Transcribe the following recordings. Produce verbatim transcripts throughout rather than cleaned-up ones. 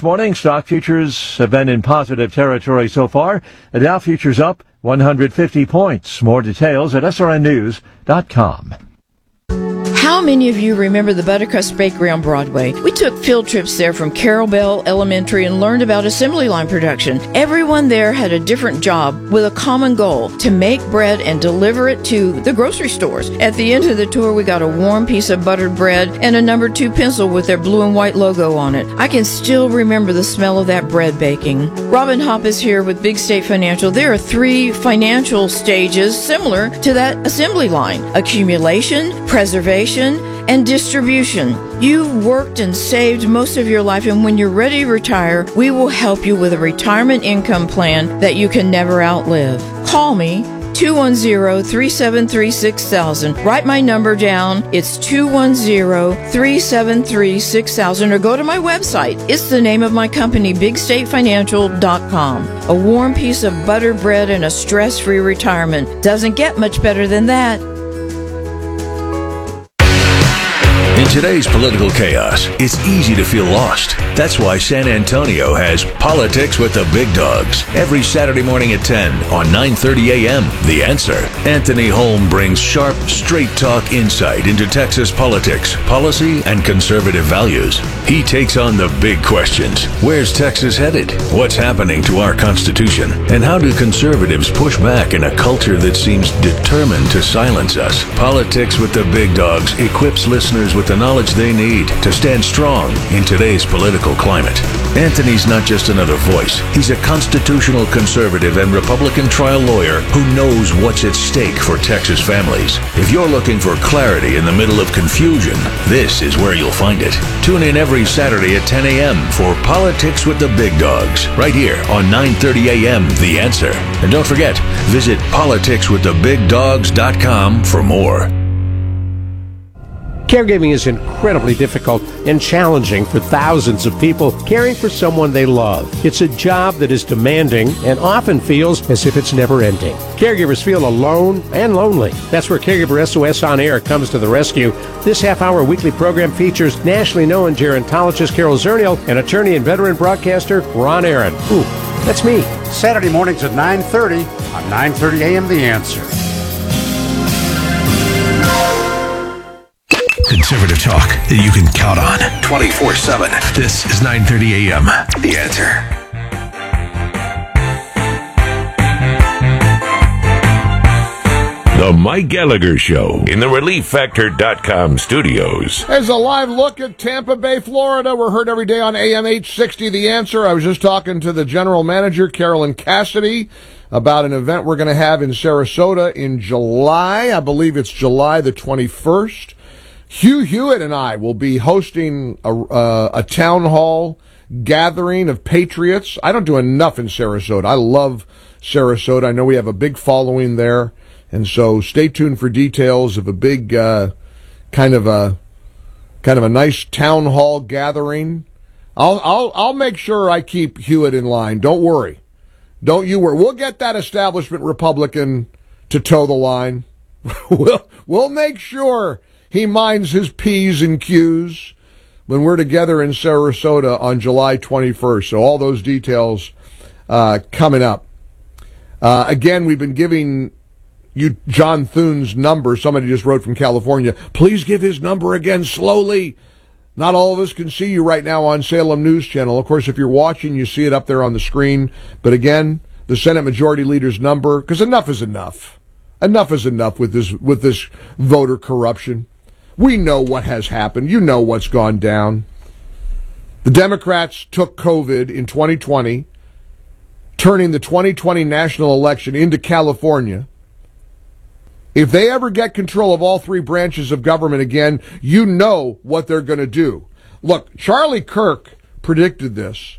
this morning. Stock futures have been in positive territory so far. The Dow futures up one hundred fifty points. More details at S R N news dot com. How many of you remember the Buttercrust Bakery on Broadway? We took field trips there from Carroll Bell Elementary and learned about assembly line production. Everyone there had a different job with a common goal, to make bread and deliver it to the grocery stores. At the end of the tour, we got a warm piece of buttered bread and a number two pencil with their blue and white logo on it. I can still remember the smell of that bread baking. Robin Hopp is here with Big State Financial. There are three financial stages similar to that assembly line: accumulation, preservation, and distribution. You've worked and saved most of your life, and when you're ready to retire, we will help you with a retirement income plan that you can never outlive. Call me, two one zero, three seven three, six thousand. Write my number down. It's two one zero, three seven three, six thousand, or go to my website. It's the name of my company, big state financial dot com. A warm piece of buttered bread and a stress-free retirement. Doesn't get much better than that. In today's political chaos, it's easy to feel lost. That's why San Antonio has Politics with the Big Dogs every Saturday morning at ten on nine thirty a.m. The Answer. Anthony Holm brings sharp, straight-talk insight into Texas politics, policy, and conservative values. He takes on the big questions. Where's Texas headed? What's happening to our Constitution? And how do conservatives push back in a culture that seems determined to silence us? Politics with the Big Dogs equips listeners with the knowledge they need to stand strong in today's political climate. Anthony's not just another voice. He's a constitutional conservative and Republican trial lawyer who knows what's at stake for Texas families. If you're looking for clarity in the middle of confusion, this is where you'll find it. Tune in every Saturday at ten a.m. for Politics with the Big Dogs, right here on nine thirty a.m. The Answer. And don't forget, visit politics with the big dogs dot com for more. Caregiving is incredibly difficult and challenging for thousands of people caring for someone they love. It's a job that is demanding and often feels as if it's never ending. Caregivers feel alone and lonely. That's where Caregiver S O S On Air comes to the rescue. This half-hour weekly program features nationally known gerontologist Carol Zernial and attorney and veteran broadcaster Ron Aaron. Ooh, that's me. Saturday mornings at nine thirty on nine thirty a.m. The Answer. Conservative talk that you can count on twenty-four seven. This is nine thirty a.m. The Answer. The Mike Gallagher Show in the relief factor dot com studios. There's a live look at Tampa Bay, Florida. We're heard every day on A M eight sixty, The Answer. I was just talking to the general manager, Carolyn Cassidy, about an event we're going to have in Sarasota in July. I believe it's July the twenty-first. Hugh Hewitt and I will be hosting a, uh, a town hall gathering of patriots. I don't do enough in Sarasota. I love Sarasota. I know we have a big following there. And so stay tuned for details of a big uh, kind of a kind of a nice town hall gathering. I'll I'll I'll make sure I keep Hewitt in line. Don't worry. Don't you worry. We'll get that establishment Republican to toe the line. we'll we'll make sure he minds his P's and Q's when we're together in Sarasota on July twenty-first. So all those details uh, coming up. Uh, again, we've been giving you John Thune's number. Somebody just wrote from California. Please give his number again slowly. Not all of us can see you right now on Salem News Channel. Of course, if you're watching, you see it up there on the screen. But again, the Senate Majority Leader's number, because enough is enough. Enough is enough with this with this voter corruption. We know what has happened. You know what's gone down. The Democrats took COVID in twenty twenty, turning the twenty twenty national election into California. If they ever get control of all three branches of government again, you know what they're going to do. Look, Charlie Kirk predicted this.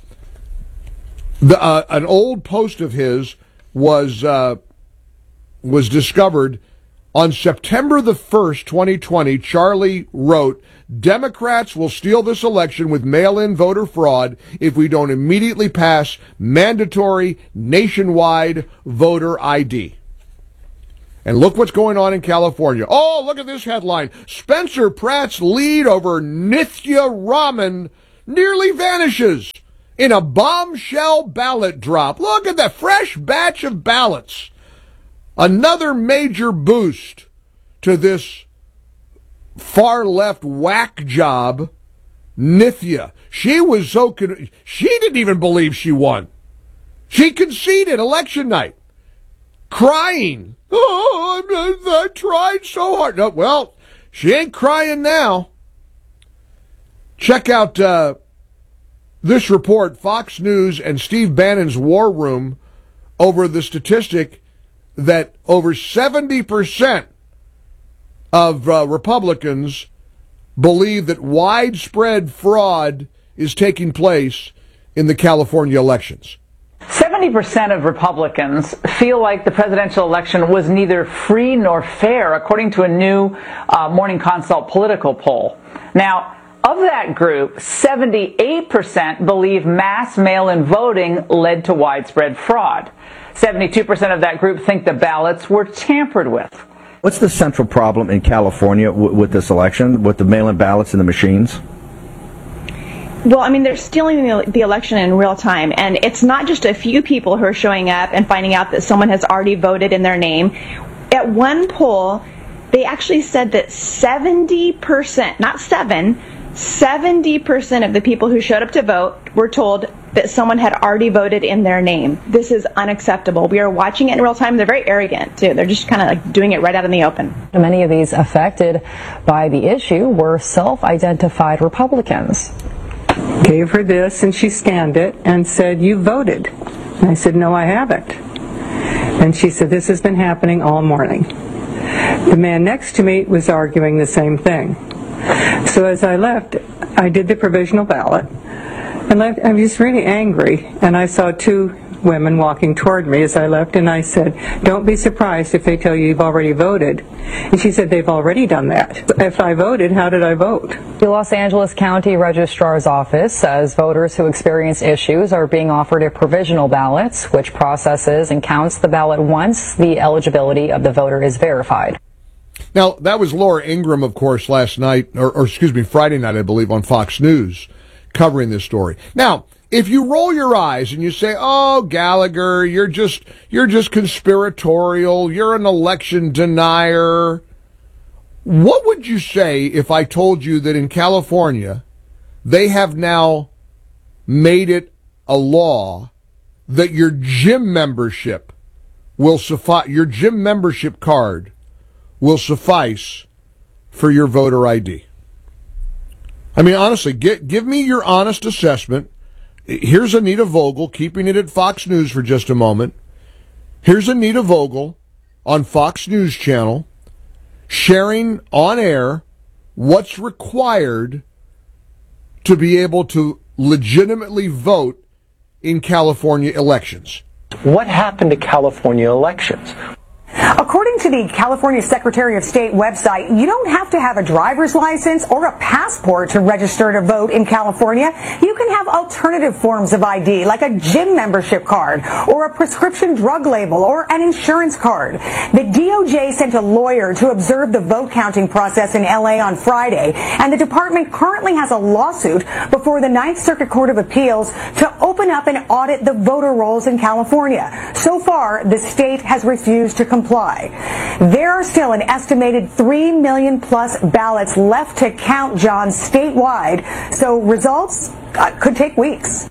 The, uh, an old post of his was uh, was discovered on September the first, twenty twenty. Charlie wrote, Democrats will steal this election with mail-in voter fraud if we don't immediately pass mandatory nationwide voter I D. And look what's going on in California. Oh, look at this headline. Spencer Pratt's lead over Nithya Raman nearly vanishes in a bombshell ballot drop. Look at that fresh batch of ballots. Another major boost to this far-left whack job, Nithya. She was so... Con- she didn't even believe she won. She conceded election night, crying. Oh, I, I tried so hard. No, well, she ain't crying now. Check out uh, this report, Fox News and Steve Bannon's War Room, over the statistic that over seventy percent of uh, Republicans believe that widespread fraud is taking place in the California elections. seventy percent of Republicans feel like the presidential election was neither free nor fair, according to a new uh, Morning Consult political poll. Now, of that group, seventy-eight percent believe mass mail-in voting led to widespread fraud. seventy-two percent of that group think the ballots were tampered with. What's the central problem in California w- with this election, with the mail-in ballots and the machines? Well, I mean, they're stealing the, the election in real time, and it's not just a few people who are showing up and finding out that someone has already voted in their name. At one poll, they actually said that seventy percent, not seven, seventy percent of the people who showed up to vote were told that someone had already voted in their name. This is unacceptable. We are watching it in real time. They're very arrogant, too. They're just kind of like doing it right out in the open. Many of these affected by the issue were self-identified Republicans. Gave her this, and she scanned it and said, "You voted." And I said, "No, I haven't." And she said, "This has been happening all morning." The man next to me was arguing the same thing. So as I left, I did the provisional ballot, and left, I was really angry, and I saw two women walking toward me as I left, and I said, "Don't be surprised if they tell you you've already voted." And she said, "They've already done that." If I voted, how did I vote? The Los Angeles County Registrar's Office says voters who experience issues are being offered a provisional ballot, which processes and counts the ballot once the eligibility of the voter is verified. Now, that was Laura Ingraham, of course, last night, or, or excuse me, Friday night, I believe, on Fox News, covering this story. Now, if you roll your eyes and you say, "Oh, Gallagher, you're just you're just conspiratorial, you're an election denier," what would you say if I told you that in California they have now made it a law that your gym membership will suffice, your gym membership card will suffice for your voter I D? I mean, honestly, get, give me your honest assessment. Here's Anita Vogel, keeping it at Fox News for just a moment. Here's Anita Vogel on Fox News Channel sharing on air what's required to be able to legitimately vote in California elections. What happened to California elections? According to the California Secretary of State website, you don't have to have a driver's license or a passport to register to vote in California. You can have alternative forms of I D, like a gym membership card or a prescription drug label or an insurance card. The D O J sent a lawyer to observe the vote counting process in L A on Friday, and the department currently has a lawsuit before the Ninth Circuit Court of Appeals to open up and audit the voter rolls in California. So far, the state has refused to comply. There are still an estimated three million plus ballots left to count, John, statewide, so results uh, could take weeks.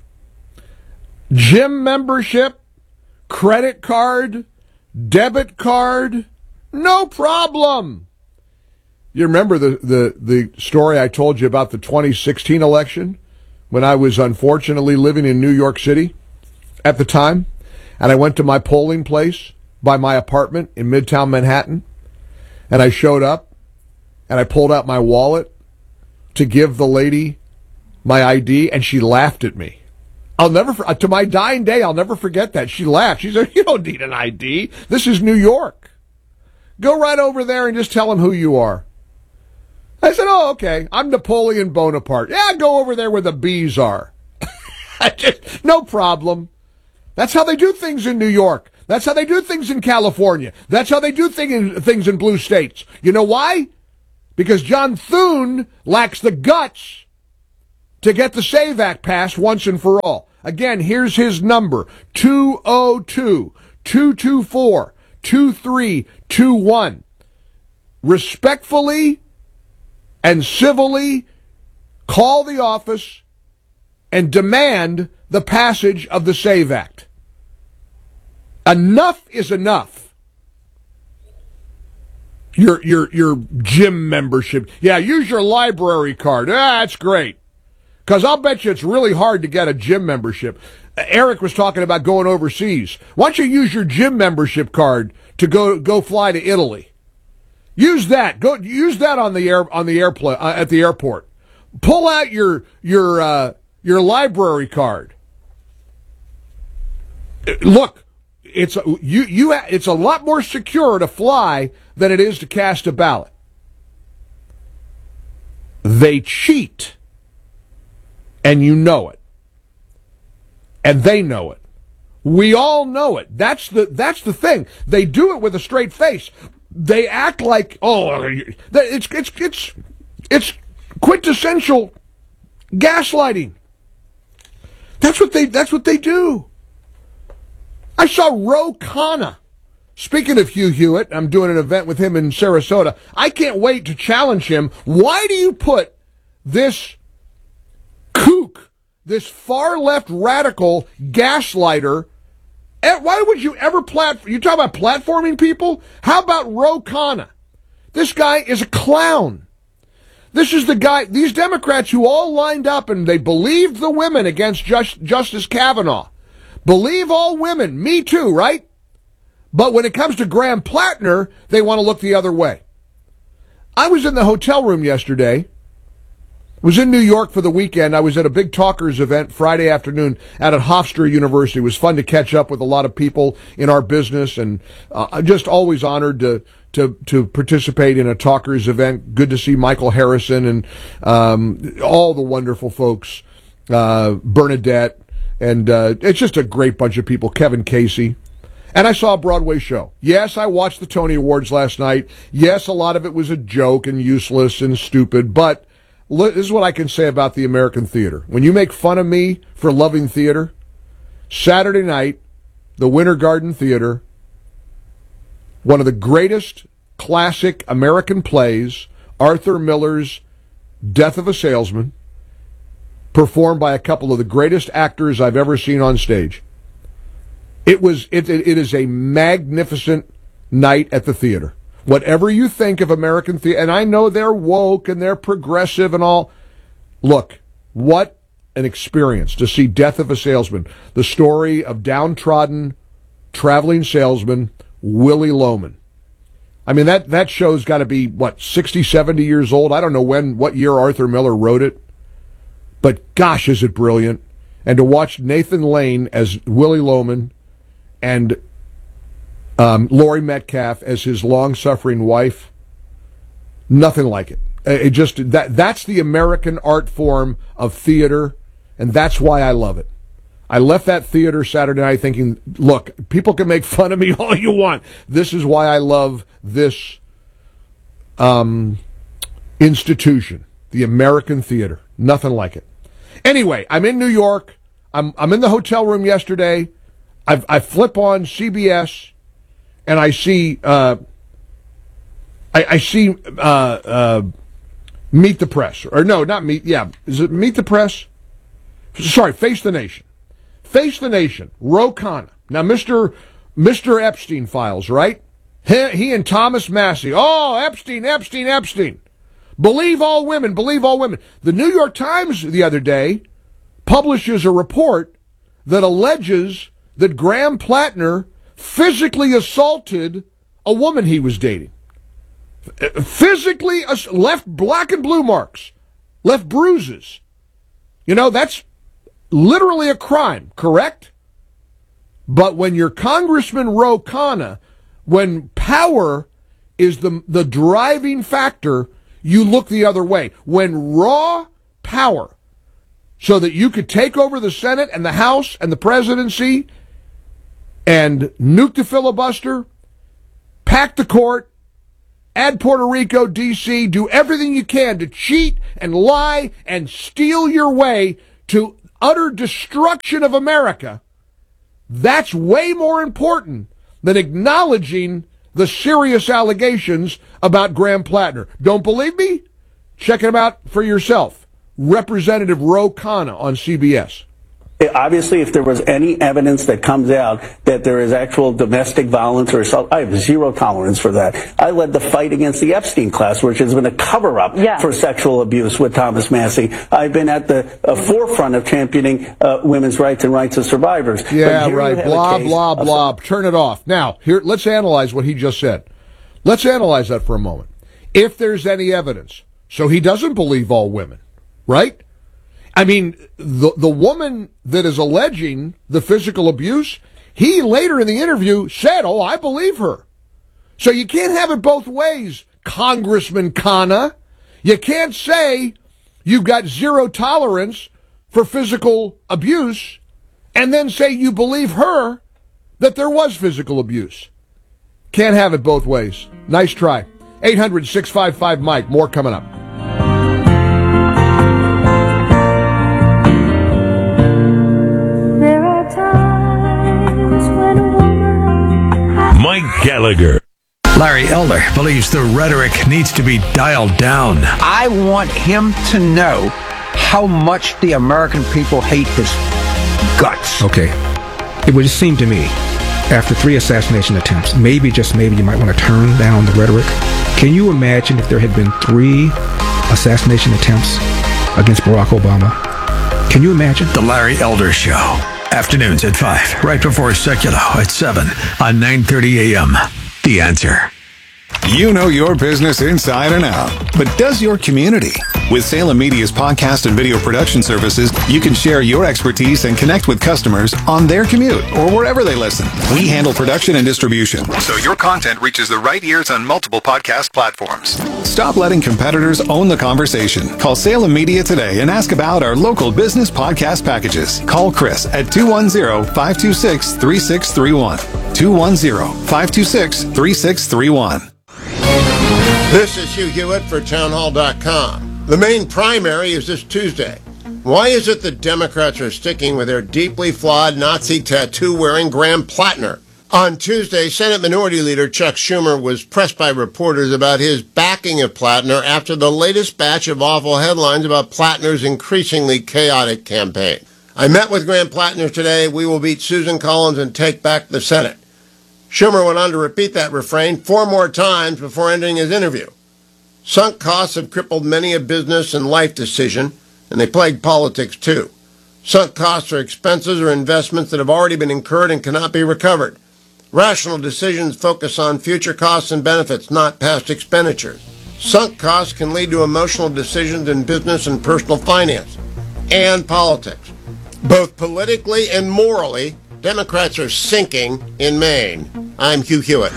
Gym membership, credit card, debit card, no problem. You remember the, the, the story I told you about the twenty sixteen election when I was unfortunately living in New York City at the time, and I went to my polling place by my apartment in Midtown Manhattan, and I showed up, and I pulled out my wallet to give the lady my I D, and she laughed at me. I'll never, to my dying day, I'll never forget that. She laughed. She said, "You don't need an I D. This is New York. Go right over there and just tell them who you are." I said, "Oh, okay. I'm Napoleon Bonaparte." "Yeah, go over there where the bees are." I just, no problem. That's how they do things in New York. That's how they do things in California. That's how they do thing in, things in blue states. You know why? Because John Thune lacks the guts to get the SAVE Act passed once and for all. Again, here's his number, two oh two, two two four, two three two one. Respectfully and civilly call the office and demand the passage of the SAVE Act. Enough is enough. Your your your gym membership. Yeah, use your library card. Ah, that's great. Because I'll bet you it's really hard to get a gym membership. Eric was talking about going overseas. Why don't you use your gym membership card to go go fly to Italy? Use that. Go use that on the air on the airplane uh, at the airport. Pull out your your uh, your library card. Look, it's a, you you it's a lot more secure to fly than it is to cast a ballot. They cheat, and you know it, and they know it. We all know it. That's the that's the thing. They do it with a straight face. They act like, oh, it's it's it's it's quintessential gaslighting. That's what they that's what they do. I saw Ro Khanna. Speaking of Hugh Hewitt, I'm doing an event with him in Sarasota. I can't wait to challenge him. Why do you put this kook, this far-left radical gaslighter, why would you ever platform? You talk about platforming people? How about Ro Khanna? This guy is a clown. This is the guy, these Democrats who all lined up and they believed the women against Just, Justice Kavanaugh. Believe all women. Me too, right? But when it comes to Graham Plattner, they want to look the other way. I was in the hotel room yesterday. I was in New York for the weekend. I was at a big talkers event Friday afternoon out at Hofstra University. It was fun to catch up with a lot of people in our business, and uh, I'm just always honored to to to participate in a talkers event. Good to see Michael Harrison and um, all the wonderful folks, uh, Bernadette, and uh, it's just a great bunch of people. Kevin Casey. And I saw a Broadway show. Yes, I watched the Tony Awards last night. Yes, a lot of it was a joke and useless and stupid, but this is what I can say about the American theater. When you make fun of me for loving theater, Saturday night, the Winter Garden Theater, one of the greatest classic American plays, Arthur Miller's Death of a Salesman, performed by a couple of the greatest actors I've ever seen on stage. It was it, it it is a magnificent night at the theater. Whatever you think of American theater, and I know they're woke and they're progressive and all. Look, what an experience to see Death of a Salesman, the story of downtrodden traveling salesman Willie Loman. I mean, that, that show's got to be, what, sixty, seventy years old? I don't know when, what year Arthur Miller wrote it. But gosh, is it brilliant. And to watch Nathan Lane as Willie Loman and um, Laurie Metcalf as his long-suffering wife, nothing like it. It just that that's the American art form of theater, and that's why I love it. I left that theater Saturday night thinking, look, people can make fun of me all you want. This is why I love this um, institution, the American theater. Nothing like it. Anyway, I'm in New York. I'm I'm in the hotel room yesterday. I I flip on C B S, and I see uh, I, I see uh, uh, Meet the Press, or no, not Meet. Yeah, is it Meet the Press? Sorry, Face the Nation. Face the Nation. Ro Khanna. Now, Mister Mister Epstein files, right? He, he and Thomas Massey. Oh, Epstein, Epstein, Epstein. Believe all women. Believe all women. The New York Times the other day publishes a report that alleges that Graham Plattner physically assaulted a woman he was dating. Physically ass- left black and blue marks, left bruises. You know, that's literally a crime, correct? But when you're Congressman Ro Khanna, when power is the the driving factor, you look the other way. When raw power, so that you could take over the Senate and the House and the presidency and nuke the filibuster, pack the court, add Puerto Rico, D C, do everything you can to cheat and lie and steal your way to utter destruction of America. That's way more important than acknowledging the serious allegations about Graham Plattner. Don't believe me? Check it out for yourself. Representative Ro Khanna on C B S. Obviously, if there was any evidence that comes out that there is actual domestic violence or assault, I have zero tolerance for that. I led the fight against the Epstein class, which has been a cover-up yeah. for sexual abuse with Thomas Massey. I've been at the uh, forefront of championing uh, women's rights and rights of survivors. Yeah, right. Blah, blah, blah. Turn it off. Now, here, let's analyze what he just said. Let's analyze that for a moment. If there's any evidence. So he doesn't believe all women, right? I mean, the the woman that is alleging the physical abuse, he later in the interview said, oh, I believe her. So you can't have it both ways, Congressman Khanna. You can't say you've got zero tolerance for physical abuse and then say you believe her that there was physical abuse. Can't have it both ways. Nice try. eight hundred, six five five, Mike. More coming up. Mike Gallagher. Larry Elder believes the rhetoric needs to be dialed down. I want him to know how much the American people hate his guts. Okay. It would just seem to me, after three assassination attempts, maybe, just maybe, you might want to turn down the rhetoric. Can you imagine if there had been three assassination attempts against Barack Obama? Can you imagine? The Larry Elder Show. Afternoons at five, right before Secular at seven on nine thirty a.m. The Answer. You know your business inside and out, but does your community? With Salem Media's podcast and video production services, you can share your expertise and connect with customers on their commute or wherever they listen. We handle production and distribution, so your content reaches the right ears on multiple podcast platforms. Stop letting competitors own the conversation. Call Salem Media today and ask about our local business podcast packages. Call Chris at two one zero, five two six, three six three one. two one zero, five two six, three six three one. This is Hugh Hewitt for townhall dot com. The main primary is this Tuesday. Why is it that Democrats are sticking with their deeply flawed Nazi tattoo-wearing Graham Plattner? On Tuesday, Senate Minority Leader Chuck Schumer was pressed by reporters about his backing of Plattner after the latest batch of awful headlines about Plattner's increasingly chaotic campaign. I met with Graham Plattner today. We will beat Susan Collins and take back the Senate. Schumer went on to repeat that refrain four more times before ending his interview. Sunk costs have crippled many a business and life decision, and they plague politics too. Sunk costs are expenses or investments that have already been incurred and cannot be recovered. Rational decisions focus on future costs and benefits, not past expenditures. Sunk costs can lead to emotional decisions in business and personal finance, and politics. Both politically and morally, Democrats are sinking in Maine. I'm Hugh Hewitt.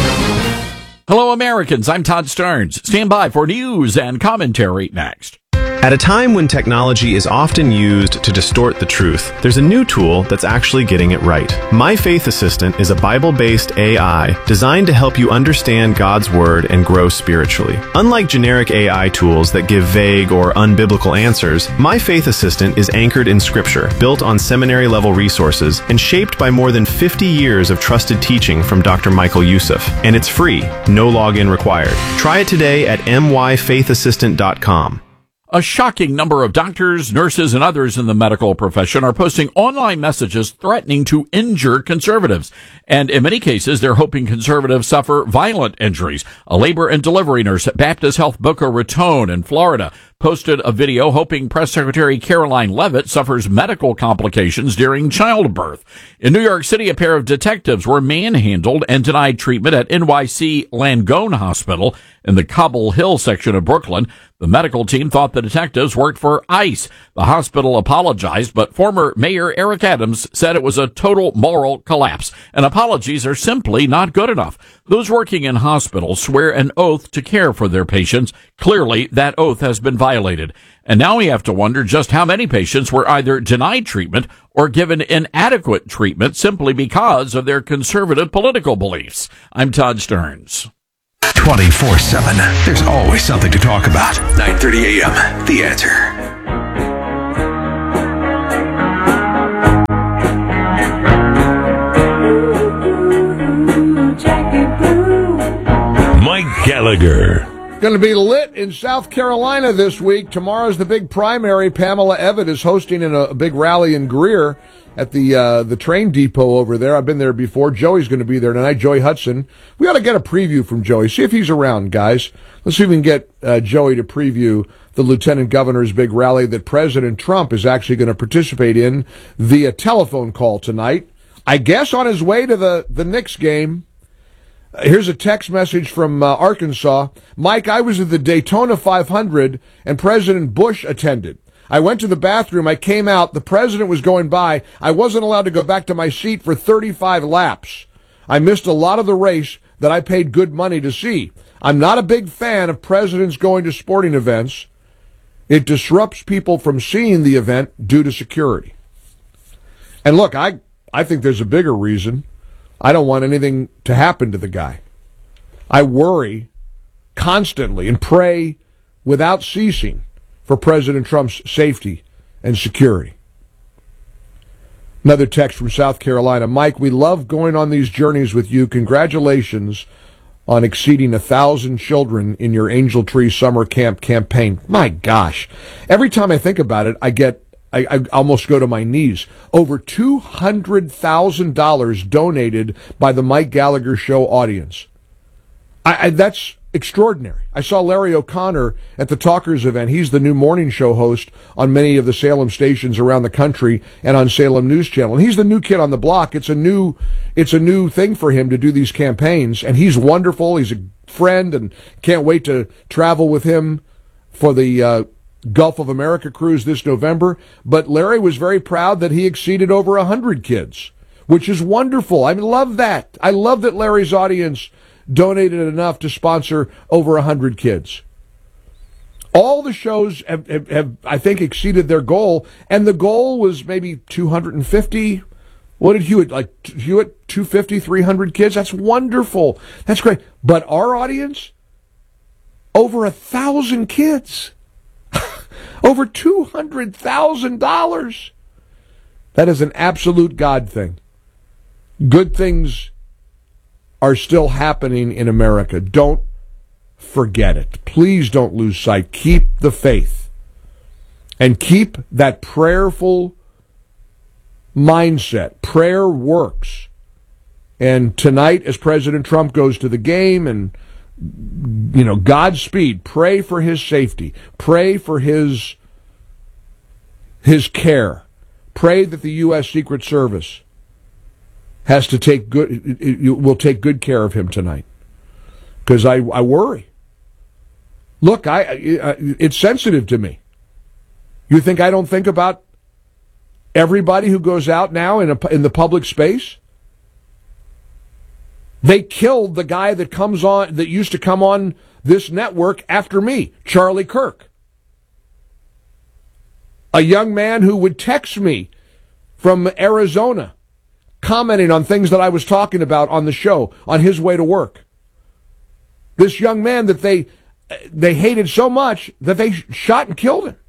Hello, Americans. I'm Todd Stearns. Stand by for news and commentary next. At a time when technology is often used to distort the truth, there's a new tool that's actually getting it right. My Faith Assistant is a Bible-based A I designed to help you understand God's Word and grow spiritually. Unlike generic A I tools that give vague or unbiblical answers, My Faith Assistant is anchored in Scripture, built on seminary-level resources, and shaped by more than fifty years of trusted teaching from Doctor Michael Youssef. And it's free, no login required. Try it today at m y faith assistant dot com. A shocking number of doctors, nurses, and others in the medical profession are posting online messages threatening to injure conservatives. And in many cases, they're hoping conservatives suffer violent injuries. A labor and delivery nurse at Baptist Health Boca Raton in Florida posted a video hoping Press Secretary Caroline Leavitt suffers medical complications during childbirth. In New York City, a pair of detectives were manhandled and denied treatment at N Y C Langone Hospital in the Cobble Hill section of Brooklyn. The medical team thought the detectives worked for ICE. The hospital apologized, but former Mayor Eric Adams said it was a total moral collapse, and apologies are simply not good enough. Those working in hospitals swear an oath to care for their patients. Clearly, that oath has been violated. And now we have to wonder just how many patients were either denied treatment or given inadequate treatment simply because of their conservative political beliefs. I'm Todd Stearns. twenty-four seven. There's always something to talk about. nine thirty a.m. The Answer. Mike Gallagher. Going to be lit in South Carolina this week. Tomorrow's the big primary. Pamela Evatt is hosting in a, a big rally in Greer at the uh, the train depot over there. I've been there before. Joey's going to be there tonight, Joey Hudson. We ought to get a preview from Joey. See if he's around, guys. Let's see if we can get uh, Joey to preview the lieutenant governor's big rally that President Trump is actually going to participate in via telephone call tonight. I guess on his way to the, the Knicks game. Here's a text message from uh, Arkansas. Mike, I was at the Daytona five hundred and President Bush attended. I went to the bathroom. I came out. The president was going by. I wasn't allowed to go back to my seat for thirty-five laps. I missed a lot of the race that I paid good money to see. I'm not a big fan of presidents going to sporting events. It disrupts people from seeing the event due to security. And look, I, I think there's a bigger reason. I don't want anything to happen to the guy. I worry constantly and pray without ceasing for President Trump's safety and security. Another text from South Carolina. Mike, we love going on these journeys with you. Congratulations on exceeding a thousand children in your Angel Tree Summer Camp campaign. My gosh. Every time I think about it, I get I, I almost go to my knees. Over two hundred thousand dollars donated by the Mike Gallagher Show audience. I, I, that's extraordinary. I saw Larry O'Connor at the Talkers event. He's the new morning show host on many of the Salem stations around the country and on Salem News Channel. And he's the new kid on the block. It's a new, it's a new thing for him to do these campaigns. And he's wonderful. He's a friend and can't wait to travel with him for the uh, Gulf of America cruise this November. But Larry was very proud that he exceeded over one hundred kids, which is wonderful. I love that. I love that Larry's audience donated enough to sponsor over one hundred kids. All the shows have, have, have, I think, exceeded their goal, and the goal was maybe two hundred fifty. What did Hewitt, like, Hewitt, two hundred fifty, three hundred kids? That's wonderful. That's great. But our audience, over a thousand kids. Over two hundred thousand dollars. That is an absolute God thing. Good things are still happening in America. Don't forget it. Please don't lose sight. Keep the faith. And keep that prayerful mindset. Prayer works. And tonight, as President Trump goes to the game and you know, Godspeed. Pray for his safety. Pray for his his care. Pray that the U S Secret Service has to take good will take good care of him tonight. Because I, I worry. Look, I it's sensitive to me. You think I don't think about everybody who goes out now in a, in the public space? They killed the guy that comes on, that used to come on this network after me, Charlie Kirk. A young man who would text me from Arizona, commenting on things that I was talking about on the show on his way to work. This young man that they they hated so much that they shot and killed him.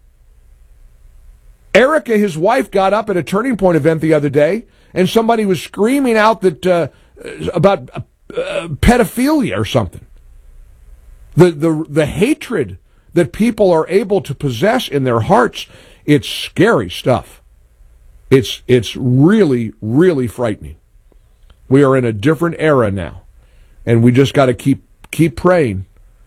Erica, his wife, got up at a Turning Point event the other day, and somebody was screaming out that uh, about uh, pedophilia or something. The, the the hatred that people are able to possess in their hearts, it's scary stuff. It's it's really, really frightening. We are in a different era now, and we just got to keep keep praying.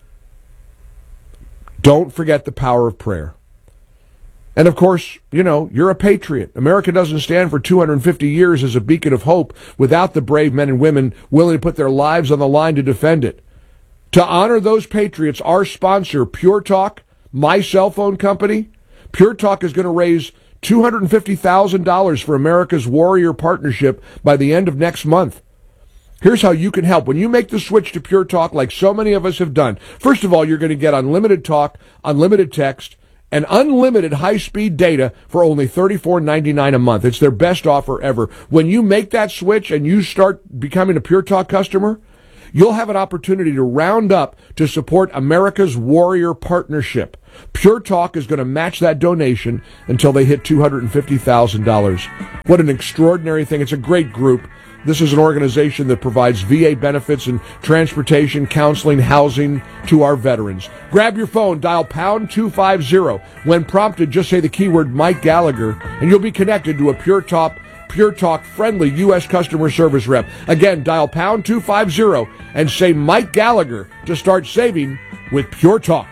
Don't forget the power of prayer. And, of course, you know, you're a patriot. America doesn't stand for two hundred fifty years as a beacon of hope without the brave men and women willing to put their lives on the line to defend it. To honor those patriots, our sponsor, Pure Talk, my cell phone company, Pure Talk is going to raise two hundred fifty thousand dollars for America's Warrior Partnership by the end of next month. Here's how you can help. When you make the switch to Pure Talk, like so many of us have done, first of all, you're going to get unlimited talk, unlimited text, and unlimited high-speed data for only thirty-four ninety-nine a month. It's their best offer ever. When you make that switch and you start becoming a Pure Talk customer, you'll have an opportunity to round up to support America's Warrior Partnership. Pure Talk is going to match that donation until they hit two hundred fifty thousand dollars. What an extraordinary thing. It's a great group. This is an organization that provides V A benefits and transportation, counseling, housing to our veterans. Grab your phone, dial pound two fifty. When prompted, just say the keyword Mike Gallagher, and you'll be connected to a Pure Talk, Pure Talk friendly U S customer service rep. Again, dial pound two fifty and say Mike Gallagher to start saving with Pure Talk.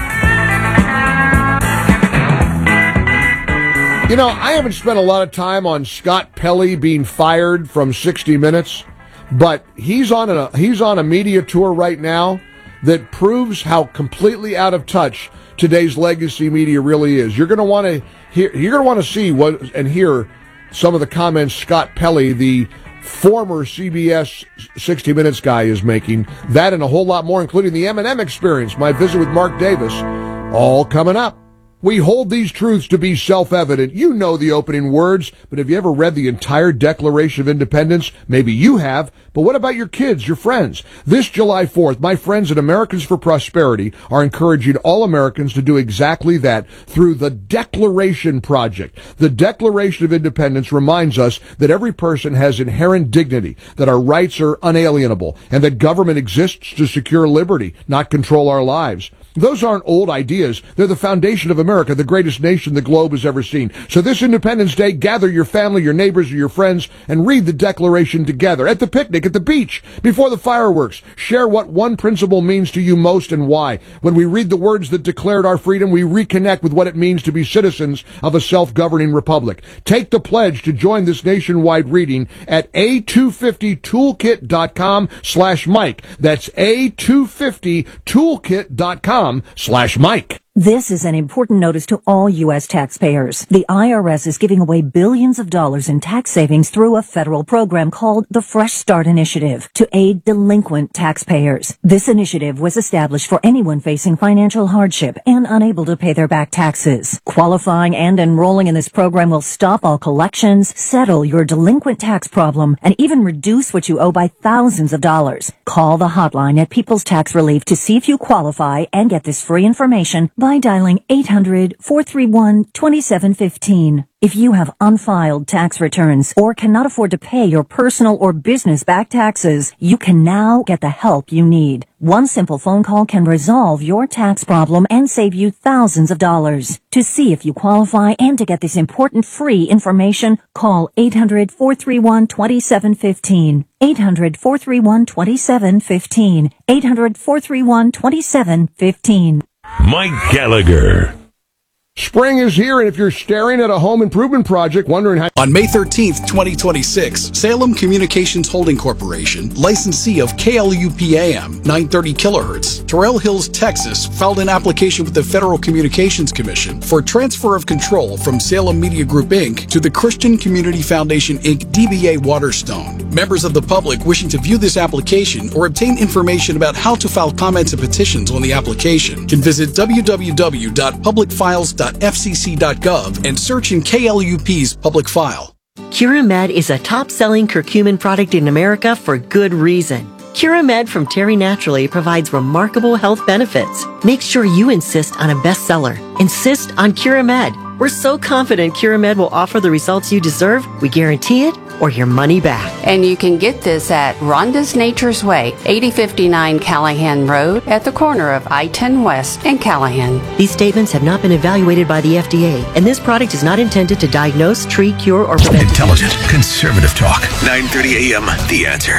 You know, I haven't spent a lot of time on Scott Pelley being fired from sixty minutes, but he's on a he's on a media tour right now that proves how completely out of touch today's legacy media really is. You're going to want to hear you're going to want to see what and hear some of the comments Scott Pelley, the former C B S sixty minutes guy, is making. That and a whole lot more, including the M and M experience, my visit with Mark Davis, all coming up. We hold these truths to be self-evident. You know the opening words, but have you ever read the entire Declaration of Independence? Maybe you have, but what about your kids, your friends? This July fourth, my friends at Americans for Prosperity are encouraging all Americans to do exactly that through the Declaration Project. The Declaration of Independence reminds us that every person has inherent dignity, that our rights are unalienable, and that government exists to secure liberty, not control our lives. Those aren't old ideas. They're the foundation of America, the greatest nation the globe has ever seen. So this Independence Day, gather your family, your neighbors, or your friends, and read the Declaration together. At the picnic, at the beach, before the fireworks. Share what one principle means to you most and why. When we read the words that declared our freedom, we reconnect with what it means to be citizens of a self-governing republic. Take the pledge to join this nationwide reading at A two fifty toolkit dot com slash Mike. That's A two fifty toolkit dot com slash Mike. This is an important notice to all U S taxpayers. The I R S is giving away billions of dollars in tax savings through a federal program called the Fresh Start Initiative to aid delinquent taxpayers. This initiative was established for anyone facing financial hardship and unable to pay their back taxes. Qualifying and enrolling in this program will stop all collections, settle your delinquent tax problem, and even reduce what you owe by thousands of dollars. Call the hotline at People's Tax Relief to see if you qualify and get this free information by dialing eight hundred, four three one, two seven one five. If you have unfiled tax returns or cannot afford to pay your personal or business back taxes, you can now get the help you need. One simple phone call can resolve your tax problem and save you thousands of dollars. To see if you qualify and to get this important free information, call eight hundred, four three one, two seven one five. eight hundred, four three one, two seven one five. eight hundred, four three one, two seven one five. Mike Gallagher. Spring is here, and if you're staring at a home improvement project, wondering how... On May thirteenth, twenty twenty-six, Salem Communications Holding Corporation, licensee of K L U P A M, nine thirty kilohertz, Terrell Hills, Texas, filed an application with the Federal Communications Commission for transfer of control from Salem Media Group, Incorporated to the Christian Community Foundation, Incorporated, D B A Waterstone. Members of the public wishing to view this application or obtain information about how to file comments and petitions on the application can visit w w w dot public files dot f c c dot gov and search in K L U P's public file. Curamed is a top-selling curcumin product in America for good reason. Curamed from Terry Naturally provides remarkable health benefits. Make sure you insist on a bestseller. Insist on Curamed. We're so confident Curamed will offer the results you deserve, we guarantee it, or your money back. And you can get this at Rhonda's Nature's Way, eighty fifty-nine Callahan Road, at the corner of I ten West and Callahan. These statements have not been evaluated by the F D A, and this product is not intended to diagnose, treat, cure, or prevent... Intelligent, conservative talk. nine thirty a.m. The Answer.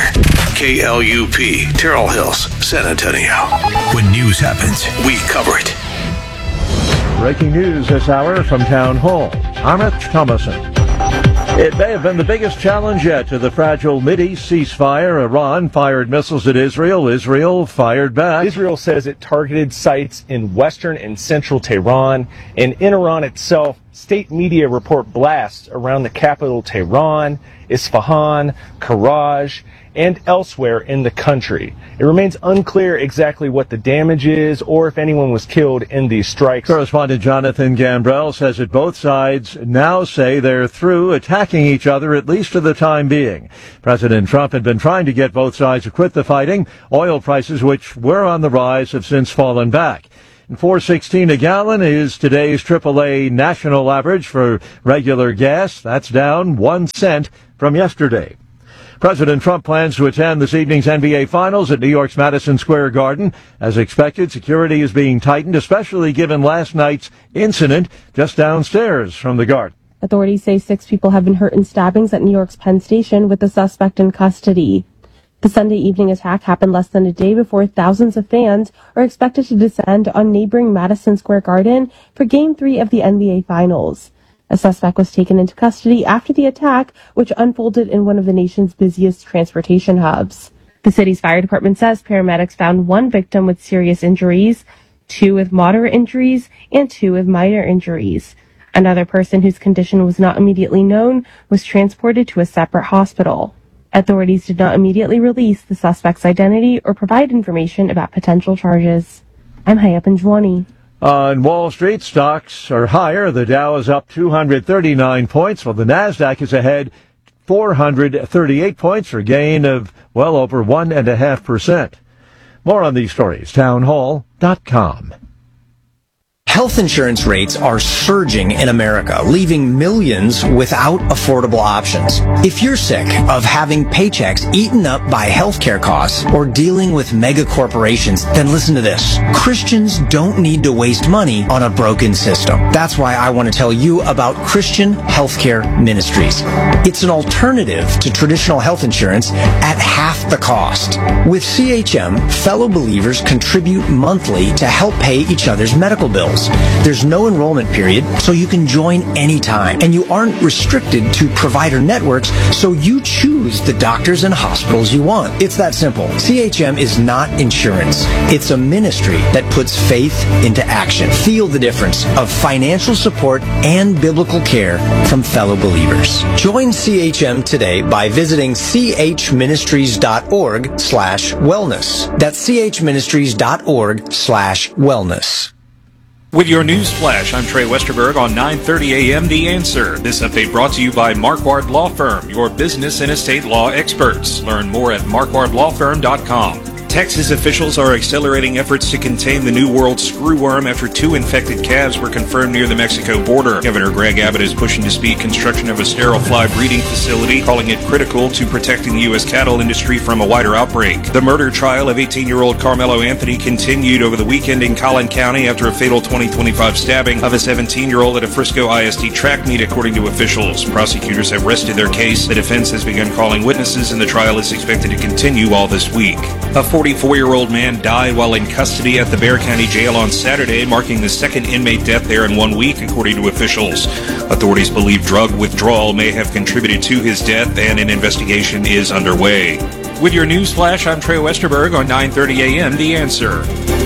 K L U P, Terrell Hills, San Antonio. When news happens, we cover it. Breaking news this hour from Town Hall. Amit Thomason. It may have been the biggest challenge yet to the fragile Mideast ceasefire. Iran fired missiles at Israel. Israel fired back. Israel says it targeted sites in western and central Tehran. And in Iran itself, State media report blasts around the capital Tehran, Isfahan, Karaj, and elsewhere in the country. It remains unclear exactly what the damage is or if anyone was killed in these strikes. Correspondent Jonathan Gambrell says that both sides now say they're through attacking each other, at least for the time being. President Trump had been trying to get both sides to quit the fighting. Oil prices, which were on the rise, have since fallen back. four sixteen a gallon is today's triple A national average for regular gas. That's down one cent from yesterday. President Trump plans to attend this evening's N B A Finals at New York's Madison Square Garden. As expected, security is being tightened, especially given last night's incident just downstairs from the Garden. Authorities say six people have been hurt in stabbings at New York's Penn Station, with the suspect in custody. The Sunday evening attack happened less than a day before thousands of fans are expected to descend on neighboring Madison Square Garden for Game three of the N B A Finals. A suspect was taken into custody after the attack, which unfolded in one of the nation's busiest transportation hubs. The city's fire department says paramedics found one victim with serious injuries, two with moderate injuries, and two with minor injuries. Another person whose condition was not immediately known was transported to a separate hospital. Authorities did not immediately release the suspect's identity or provide information about potential charges. I'm Hayat Benjwani. On Wall Street, stocks are higher. The Dow is up two hundred thirty-nine points, while the Nasdaq is ahead four hundred thirty-eight points for a gain of well over one and a half percent. More on these stories, townhall dot com. Health insurance rates are surging in America, leaving millions without affordable options. If you're sick of having paychecks eaten up by healthcare costs or dealing with mega corporations, then listen to this. Christians don't need to waste money on a broken system. That's why I want to tell you about Christian Healthcare Ministries. It's an alternative to traditional health insurance at half the cost. With C H M, fellow believers contribute monthly to help pay each other's medical bills. There's no enrollment period, so you can join anytime. And you aren't restricted to provider networks, so you choose the doctors and hospitals you want. It's that simple. C H M is not insurance. It's a ministry that puts faith into action. Feel the difference of financial support and biblical care from fellow believers. Join C H M today by visiting chministries.org slash wellness. That's chministries.org slash wellness. With your news flash, I'm Trey Westerberg on nine thirty a.m. The Answer. This update brought to you by Marquardt Law Firm, your business and estate law experts. Learn more at marquardt law firm dot com. Texas officials are accelerating efforts to contain the New World screwworm after two infected calves were confirmed near the Mexico border. Governor Greg Abbott is pushing to speed construction of a sterile fly breeding facility, calling it critical to protecting the U S cattle industry from a wider outbreak. The murder trial of eighteen-year-old Carmelo Anthony continued over the weekend in Collin County after a fatal twenty twenty-five stabbing of a seventeen-year-old at a Frisco I S D track meet, according to officials. Prosecutors have rested their case. The defense has begun calling witnesses, and the trial is expected to continue all this week. A forty-four-year-old man died while in custody at the Bexar County Jail on Saturday, marking the second inmate death there in one week, according to officials. Authorities believe drug withdrawal may have contributed to his death, and an investigation is underway. With your news flash, I'm Trey Westerberg on nine thirty a.m. The Answer.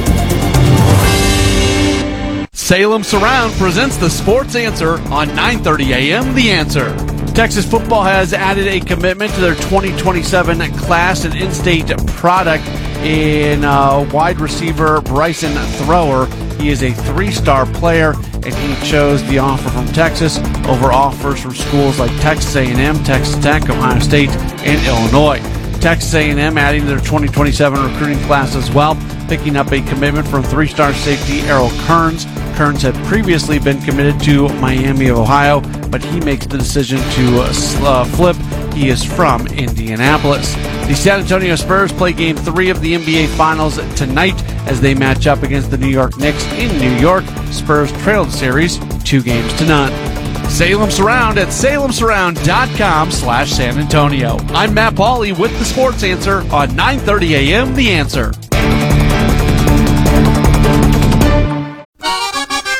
Salem Surround presents the Sports Answer on nine thirty a.m. The Answer. Texas football has added a commitment to their twenty twenty-seven class, an in-state product in uh, wide receiver Bryson Thrower. He is a three-star player, and he chose the offer from Texas over offers from schools like Texas A and M, Texas Tech, Ohio State, and Illinois. Texas A and M adding to their twenty twenty-seven recruiting class as well, picking up a commitment from three-star safety Errol Kearns. Kearns had previously been committed to Miami of Ohio, but he makes the decision to uh, flip. He is from Indianapolis. The San Antonio Spurs play Game three of the N B A Finals tonight as they match up against the New York Knicks in New York. Spurs trailed the series two games to none. Salem Surround at salem surround dot com slash San Antonio. I'm Matt Pauley with the Sports Answer on nine thirty a.m. The Answer.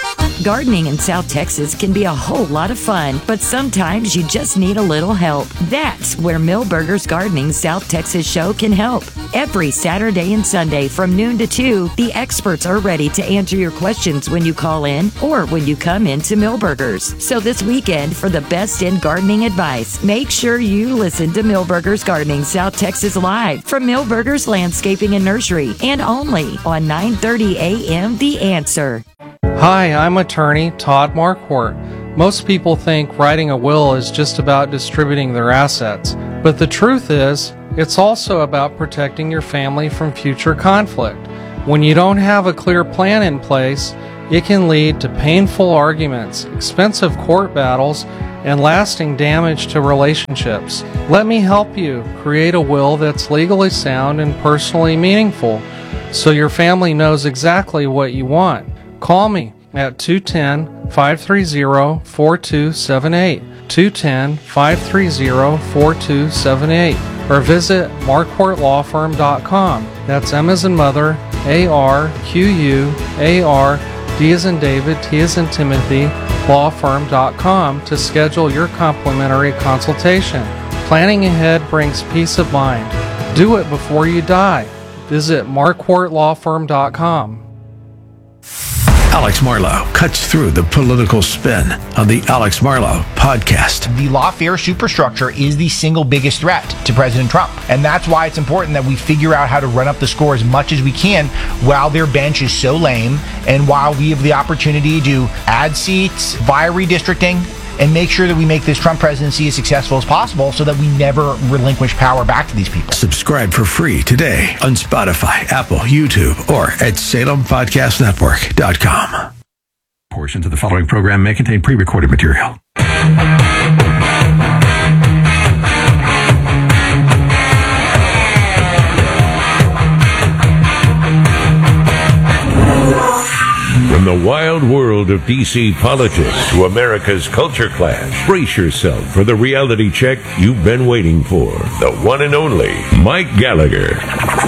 Gardening in South Texas can be a whole lot of fun, but sometimes you just need a little help. That's where Millburgers Gardening South Texas show can help. Every Saturday and Sunday from noon to two, the experts are ready to answer your questions when you call in or when you come into Millburgers. So this weekend, for the best in gardening advice, make sure you listen to Millburgers Gardening South Texas live from Millburgers Landscaping and Nursery, and only on nine thirty a.m. The Answer. Hi, I'm attorney Todd Marquardt. Most people think writing a will is just about distributing their assets, but the truth is, it's also about protecting your family from future conflict. When you don't have a clear plan in place, it can lead to painful arguments, expensive court battles, and lasting damage to relationships. Let me help you create a will that's legally sound and personally meaningful, so your family knows exactly what you want. Call me at two one zero, five three zero, four two seven eight, two one zero, five three zero, four two seven eight, or visit marquardt law firm dot com. That's M as in mother, A R Q U A R, D as in David, T as in Timothy, law firm dot com to schedule your complimentary consultation. Planning ahead brings peace of mind. Do it before you die. Visit marquardt law firm dot com. Alex Marlow cuts through the political spin on the Alex Marlow podcast. The lawfare superstructure is the single biggest threat to President Trump. And that's why it's important that we figure out how to run up the score as much as we can while their bench is so lame and while we have the opportunity to add seats via redistricting and make sure that we make this Trump presidency as successful as possible so that we never relinquish power back to these people. Subscribe for free today on Spotify, Apple, YouTube, or at salem podcast network dot com. Portions of the following program may contain pre-recorded material. From the wild world of D C politics to America's culture clash, brace yourself for the reality check you've been waiting for. The one and only Mike Gallagher.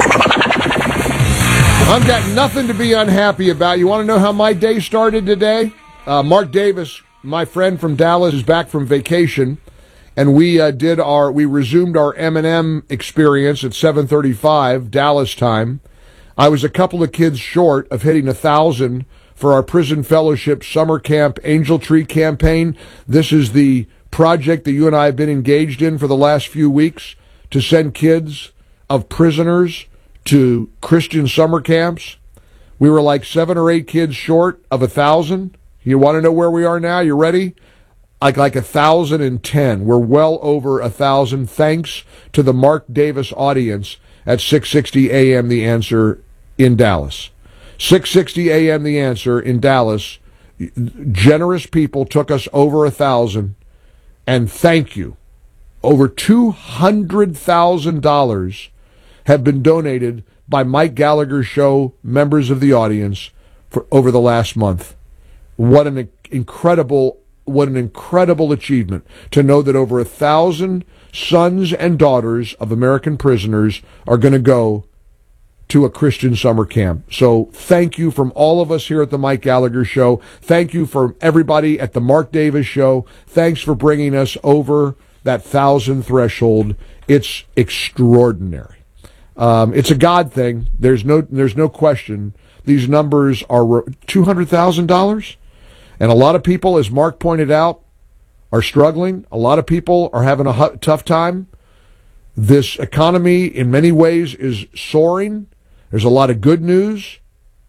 I've got nothing to be unhappy about. You want to know how my day started today? Uh, Mark Davis, my friend from Dallas, is back from vacation, and we uh, did our we resumed our M and M experience at seven thirty-five Dallas time. I was a couple of kids short of hitting a thousand for our Prison Fellowship Summer Camp Angel Tree campaign. This is the project that you and I have been engaged in for the last few weeks to send kids of prisoners to Christian summer camps. We were like seven or eight kids short of a thousand. You want to know where we are now? You ready? Like like a thousand and ten. We're well over a thousand thanks to the Mark Davis audience at six sixty A M The Answer in Dallas. six sixty A M The Answer in Dallas. Generous people took us over a thousand, and thank you. Over two hundred thousand dollars have been donated by Mike Gallagher Show members of the audience for over the last month. What an incredible, what an incredible achievement to know that over a thousand sons and daughters of American prisoners are going to go to a Christian summer camp. So thank you from all of us here at the Mike Gallagher Show. Thank you from everybody at the Mark Davis Show. Thanks for bringing us over that thousand threshold. It's extraordinary. Um, it's a God thing. There's no, there's no question. These numbers are two hundred thousand dollars. And a lot of people, as Mark pointed out, are struggling. A lot of people are having a hu- tough time. This economy, in many ways, is soaring. There's a lot of good news,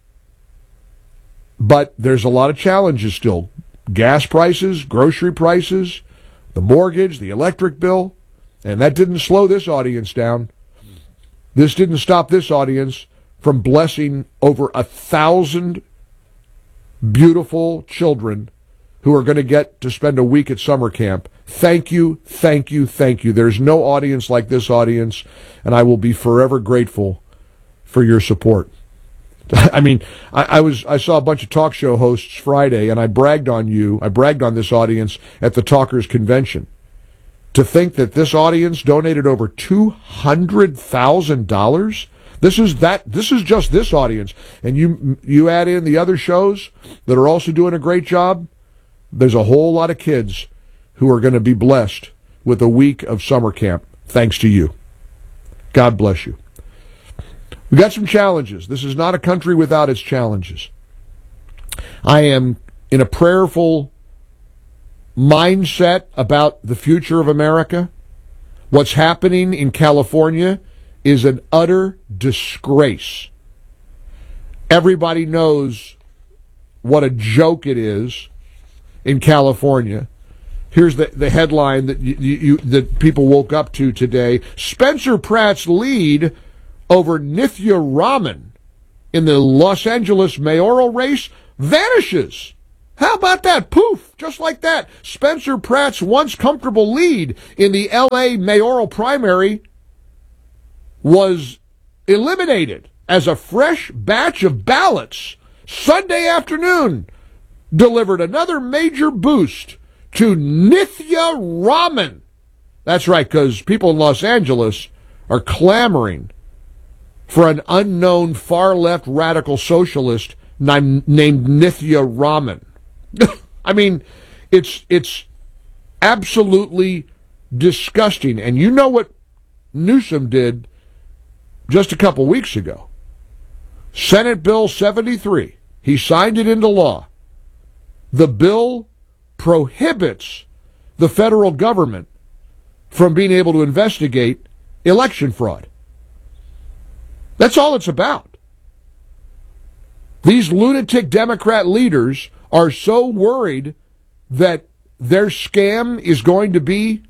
but there's a lot of challenges still. Gas prices, grocery prices, the mortgage, the electric bill, and that didn't slow this audience down. This didn't stop this audience from blessing over a thousand beautiful children who are going to get to spend a week at summer camp. Thank you, thank you, thank you. There's no audience like this audience, and I will be forever grateful for your support. I mean, I, I was I saw a bunch of talk show hosts Friday, and I bragged on you, I bragged on this audience at the Talkers Convention. To think that this audience donated over two hundred thousand dollars, This is that. This is just this audience, and you you add in the other shows that are also doing a great job. There's a whole lot of kids who are going to be blessed with a week of summer camp, thanks to you. God bless you. We got some challenges. This is not a country without its challenges. I am in a prayerful mindset about the future of America. What's happening in California is an utter disgrace. Everybody knows what a joke it is in California. Here's the, the headline that you, you, that people woke up to today. Spencer Pratt's lead over Nithya Raman in the Los Angeles mayoral race vanishes. How about that? Poof, just like that. Spencer Pratt's once comfortable lead in the L A mayoral primary was eliminated as a fresh batch of ballots Sunday afternoon delivered another major boost to Nithya Raman. That's right, because people in Los Angeles are clamoring for an unknown far-left radical socialist named Nithya Raman. I mean, it's it's absolutely disgusting. And you know what Newsom did just a couple weeks ago? Senate Bill seventy-three. He signed it into law. The bill prohibits the federal government from being able to investigate election fraud. That's all it's about. These lunatic Democrat leaders are so worried that their scam is going to be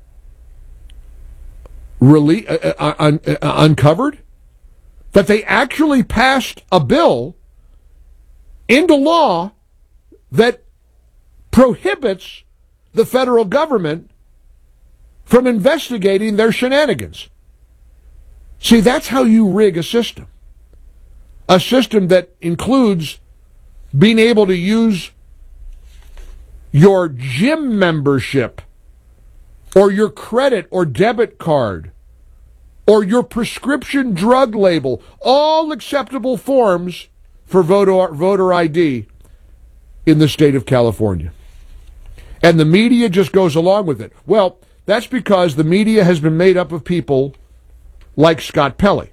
really uh, uh, un- uh, uncovered that they actually passed a bill into law that prohibits the federal government from investigating their shenanigans. See, that's how you rig a system. A system that includes being able to use your gym membership or your credit or debit card or your prescription drug label, all acceptable forms for voter, voter I D in the state of California. And the media just goes along with it. Well, that's because the media has been made up of people like Scott Pelley.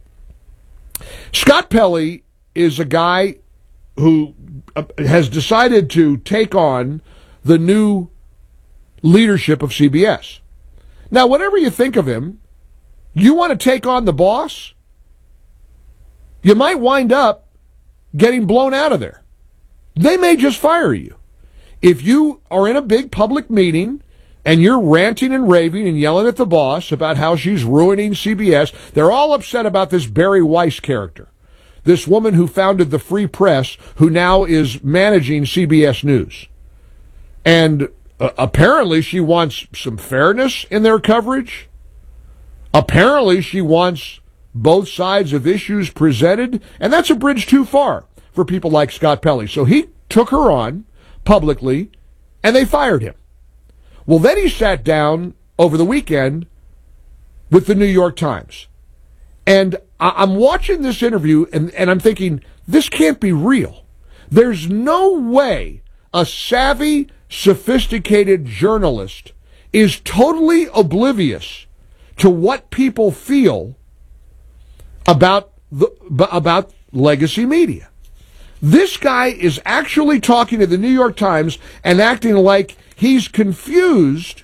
Scott Pelley is a guy who has decided to take on the new leadership of C B S. Now, whatever you think of him, you want to take on the boss, you might wind up getting blown out of there. They may just fire you. If you are in a big public meeting and you're ranting and raving and yelling at the boss about how she's ruining C B S, they're all upset about this Barry Weiss character, this woman who founded the Free Press, who now is managing C B S News. And uh, apparently she wants some fairness in their coverage. Apparently she wants both sides of issues presented, and that's a bridge too far for people like Scott Pelley. So he took her on publicly, and they fired him. Well, then he sat down over the weekend with the New York Times. And I'm watching this interview, and, and I'm thinking, this can't be real. There's no way a savvy, sophisticated journalist is totally oblivious to what people feel about the, about legacy media. This guy is actually talking to the New York Times and acting like he's confused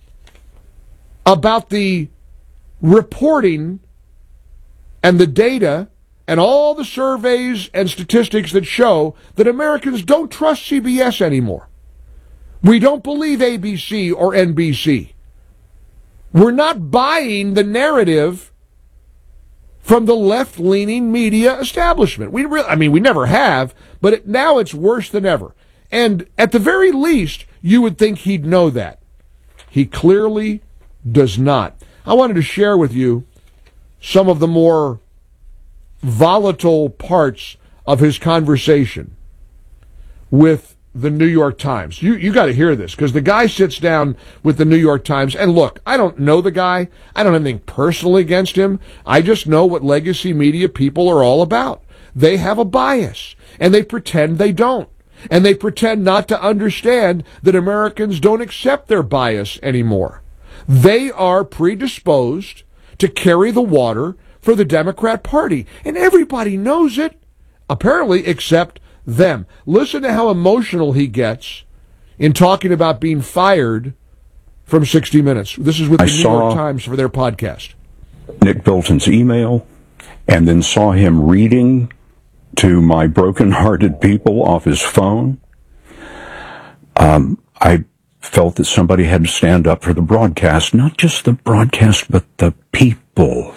about the reporting and the data and all the surveys and statistics that show that Americans don't trust C B S anymore. We don't believe A B C or N B C. We're not buying the narrative from the left-leaning media establishment. We really, I mean, we never have, but it, now it's worse than ever. And at the very least, you would think he'd know that. He clearly does not. I wanted to share with you some of the more volatile parts of his conversation with the New York Times. You you got to hear this, because the guy sits down with the New York Times, and look, I don't know the guy. I don't have anything personally against him. I just know what legacy media people are all about. They have a bias, and they pretend they don't. And they pretend not to understand that Americans don't accept their bias anymore. They are predisposed to carry the water for the Democrat Party, and everybody knows it, apparently, except them. Listen to how emotional he gets in talking about being fired from sixty minutes. This is with the I New York Times for their podcast. Nick Bilton's email, and then saw him reading to my broken-hearted people off his phone. Um, I felt that somebody had to stand up for the broadcast, not just the broadcast, but the people.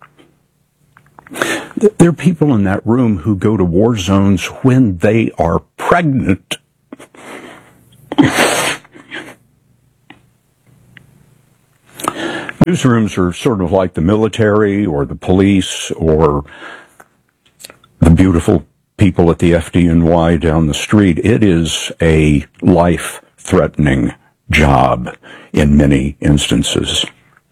There are people in that room who go to war zones when they are pregnant. Newsrooms are sort of like the military or the police or the beautiful people at the F D N Y down the street. It is a life-threatening job in many instances.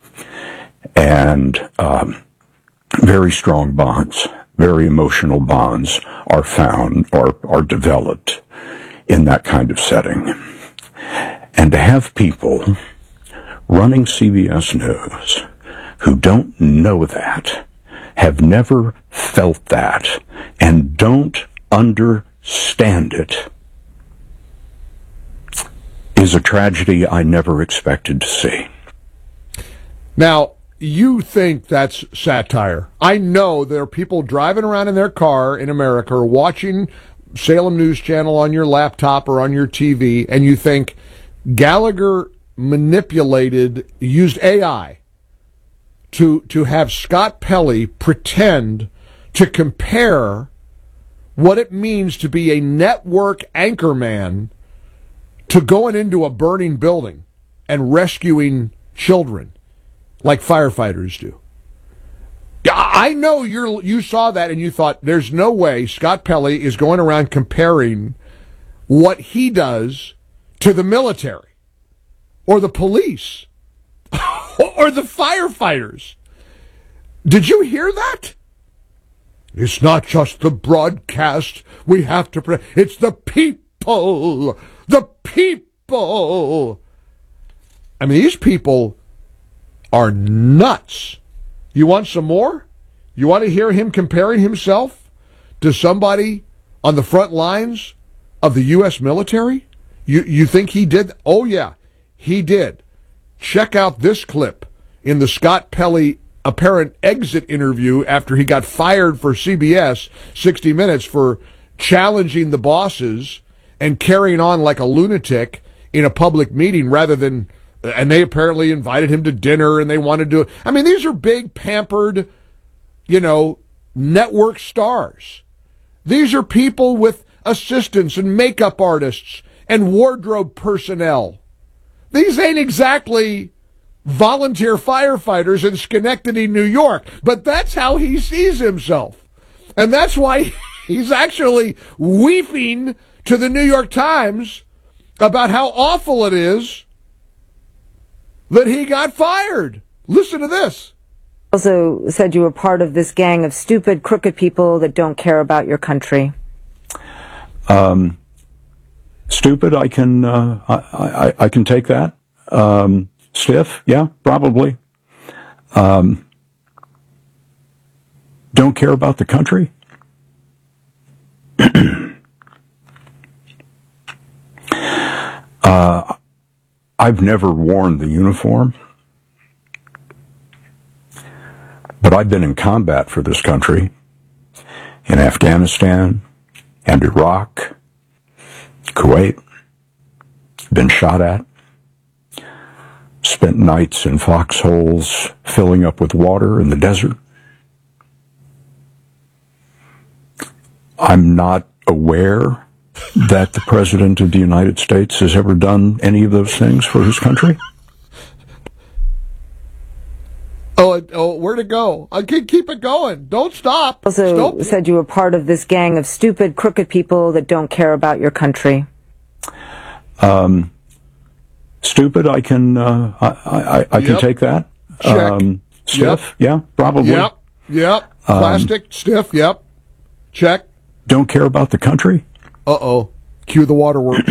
And um, very strong bonds, very emotional bonds are found or are developed in that kind of setting. And to have people running C B S News who don't know that, have never felt that, and don't understand it, is a tragedy I never expected to see. Now, you think that's satire. I know there are people driving around in their car in America or watching Salem News Channel on your laptop or on your T V, and you think Gallagher manipulated, used A I to to have Scott Pelley pretend to compare what it means to be a network anchorman to going into a burning building and rescuing children like firefighters do. I know you you saw that and you thought, there's no way Scott Pelley is going around comparing what he does to the military or the police or the firefighters. Did you hear that? It's not just the broadcast we have to pre- it's the people. The people. I mean, these people are nuts. You want some more? You want to hear him comparing himself to somebody on the front lines of the U S military? You you think he did? Oh, yeah, he did. Check out this clip in the Scott Pelley apparent exit interview after he got fired for C B S, sixty minutes, for challenging the bosses and carrying on like a lunatic in a public meeting rather than, and they apparently invited him to dinner and they wanted to, I mean, these are big, pampered, you know, network stars. These are people with assistants and makeup artists and wardrobe personnel. These ain't exactly volunteer firefighters in Schenectady, New York, but that's how he sees himself. And that's why he's actually weeping to the New York Times about how awful it is that he got fired. Listen to this. Also said you were part of this gang of stupid, crooked people that don't care about your country. Um, stupid, I can, uh, I, I, I can take that. Um, stiff, yeah, probably. Um, don't care about the country. uh, I've never worn the uniform, but I've been in combat for this country in Afghanistan and Iraq, Kuwait, been shot at, spent nights in foxholes filling up with water in the desert. I'm not aware that the President of the United States has ever done any of those things for his country. Oh, oh, where'd it go? I can keep it going. Don't stop. Also Stop. said you were part of this gang of stupid, crooked people that don't care about your country. Um, stupid, I can, uh, I, I, I can Yep. take that. Check. Um, stiff, Yep. yeah, probably. Yep. Yep. Um, Plastic, stiff, yep. Check. Don't care about the country. Uh-oh. Cue the waterworks.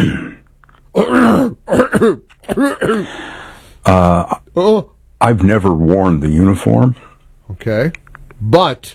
Uh, oh. I've never worn the uniform. Okay. But,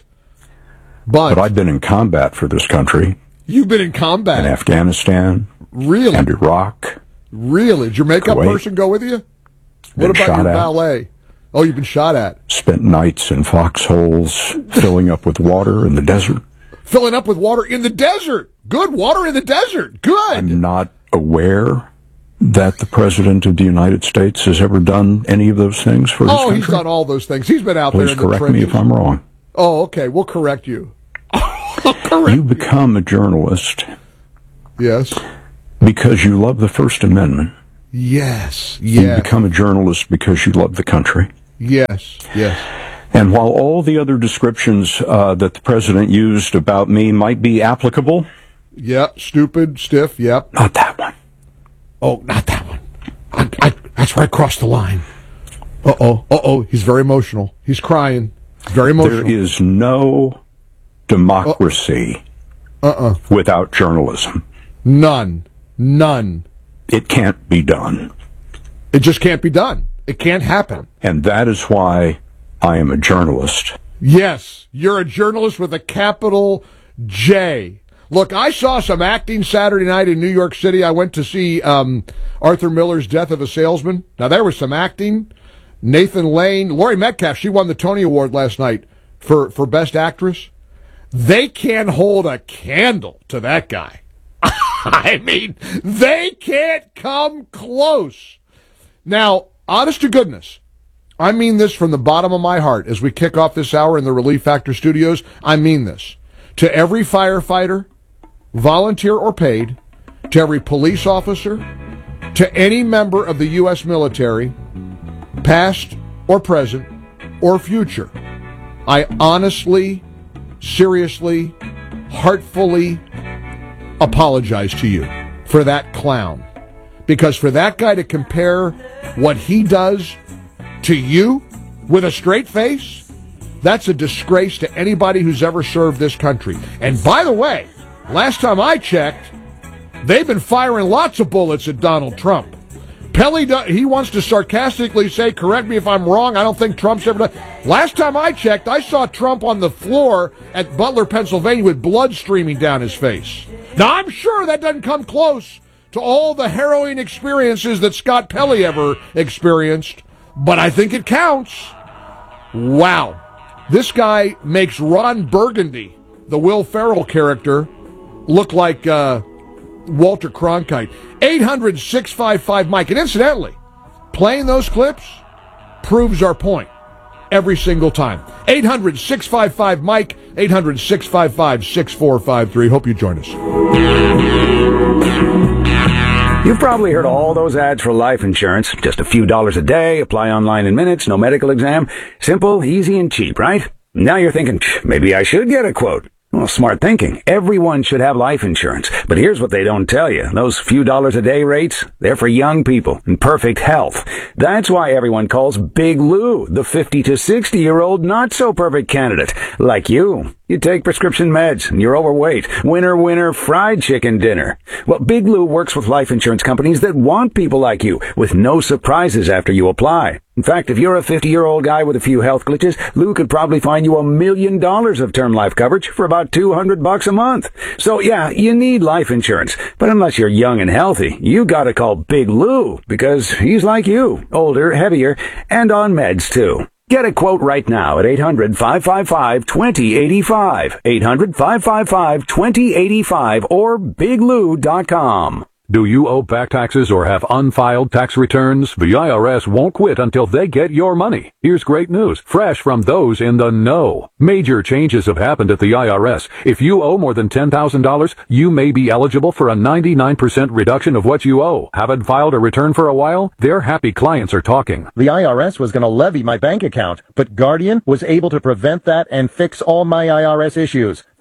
but. But I've been in combat for this country. You've been in combat? In Afghanistan. Really? And Iraq. Really? Did your makeup Kuwait. person go with you? Been What about shot your at. valet? Oh, you've been shot at. Spent nights in foxholes, filling up with water in the desert. Filling up with water in the desert. Good. Water in the desert. Good. I'm not aware that the President of the United States has ever done any of those things for his Oh, country. he's done all those things. He's been out Please there in the correct trenches. me if I'm wrong. Oh, okay. We'll correct you. You become a journalist Yes. because you love the First Amendment. Yes. You Yes. become a journalist because you love the country. Yes. Yes. And while all the other descriptions uh, that the President used about me might be applicable, Yep. Stupid. Stiff. Yep. not that one. Oh, not that one. I, I, that's where I crossed the line. Uh-oh. Uh-oh. He's very emotional. He's crying. Very emotional. There is no democracy Uh-uh. without journalism. None. None. It can't be done. It just can't be done. It can't happen. And that is why I am a journalist. Yes, you're a journalist with a capital J. Look, I saw some acting Saturday night in New York City. I went to see um, Arthur Miller's Death of a Salesman. Now, there was some acting. Nathan Lane, Laurie Metcalf, she won the Tony Award last night for, for Best Actress. They can't hold a candle to that guy. I mean, they can't come close. Now, honest to goodness, I mean this from the bottom of my heart as we kick off this hour in the Relief Factor studios. I mean this. To every firefighter, volunteer or paid, to every police officer, to any member of the U S military, past or present or future, I honestly, seriously, heartfully apologize to you for that clown. Because for that guy to compare what he does to you with a straight face, that's a disgrace to anybody who's ever served this country. And by the way, last time I checked, they've been firing lots of bullets at Donald Trump. Pelley, he wants to sarcastically say, correct me if I'm wrong, I don't think Trump's ever done. Last time I checked, I saw Trump on the floor at Butler, Pennsylvania with blood streaming down his face. Now, I'm sure that doesn't come close to all the harrowing experiences that Scott Pelley ever experienced, but I think it counts. Wow. This guy makes Ron Burgundy, the Will Ferrell character, look like uh, Walter Cronkite. eight hundred, six five five, Mike. And incidentally, playing those clips proves our point every single time. eight hundred, six five five, Mike. eight hundred, six five five, six four five three. Hope you join us. You've probably heard all those ads for life insurance. Just a few dollars a day, apply online in minutes, no medical exam. Simple, easy, and cheap, right? Now you're thinking, maybe I should get a quote. Well, smart thinking. Everyone should have life insurance. But here's what they don't tell you. Those few dollars a day rates, they're for young people in perfect health. That's why everyone calls Big Lou the fifty to sixty year old not so perfect candidate. Like you. You take prescription meds and you're overweight. Winner, winner, fried chicken dinner. Well, Big Lou works with life insurance companies that want people like you with no surprises after you apply. In fact, if you're a fifty-year-old guy with a few health glitches, Lou could probably find you a million dollars of term life coverage for about two hundred bucks a month. So yeah, you need life insurance. But unless you're young and healthy, you gotta call Big Lou because he's like you, older, heavier, and on meds too. Get a quote right now at eight hundred, five five five, two zero eight five, eight hundred, five five five, two zero eight five, or big lou dot com. Do you owe back taxes or have unfiled tax returns? The I R S won't quit until they get your money. Here's great news, fresh from those in the know. Major changes have happened at the I R S. If you owe more than ten thousand dollars, you may be eligible for a ninety-nine percent reduction of what you owe. Haven't filed a return for a while? Their happy clients are talking. The I R S was going to levy my bank account, but Guardian was able to prevent that and fix all my I R S issues.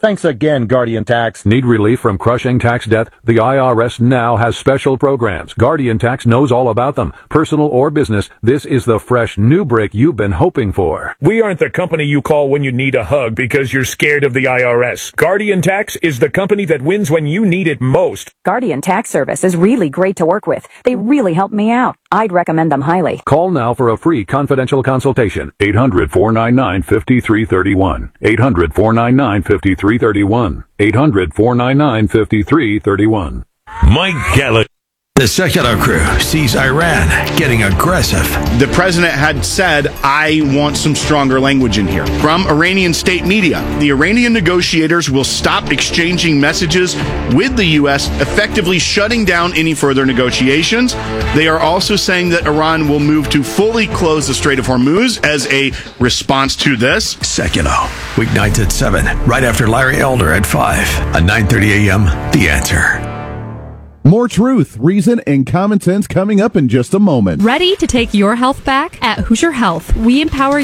Thanks again, Guardian Tax. Need relief from crushing tax debt? The I R S now has special programs. Guardian Tax knows all about them. Personal or business, this is the fresh new break you've been hoping for. We aren't the company you call when you need a hug because you're scared of the I R S. Guardian Tax is the company that wins when you need it most. Guardian Tax Service is really great to work with. They really helped me out. I'd recommend them highly. Call now for a free confidential consultation. eight hundred, four nine nine, five three three one. eight hundred, four nine nine, five three three one. eight hundred, four nine nine, five three three one. Mike Gallagher. The secular crew sees Iran getting aggressive. The president had said, I want some stronger language in here. From Iranian state media, the Iranian negotiators will stop exchanging messages with the U S, effectively shutting down any further negotiations. They are also saying that Iran will move to fully close the Strait of Hormuz as a response to this. Secular, weeknights at seven, right after Larry Elder at five, on nine thirty a.m. The Answer. More truth, reason, and common sense coming up in just a moment. Ready to take your health back? At Hoosier Health, we empower